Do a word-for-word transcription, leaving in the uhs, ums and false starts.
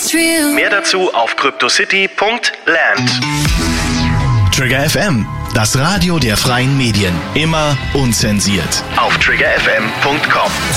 it's real. Mehr dazu auf cryptocity punkt land. Trigger F M, das Radio der freien Medien. Immer unzensiert. Auf trigger f m punkt com.